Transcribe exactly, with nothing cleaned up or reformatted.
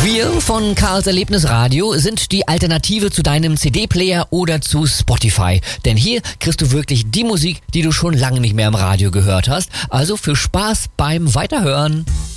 Wir von Karls Erlebnisradio sind die Alternative zu deinem C D-Player oder zu Spotify. Denn hier kriegst du wirklich die Musik, die du schon lange nicht mehr im Radio gehört hast. Also für Spaß beim Weiterhören.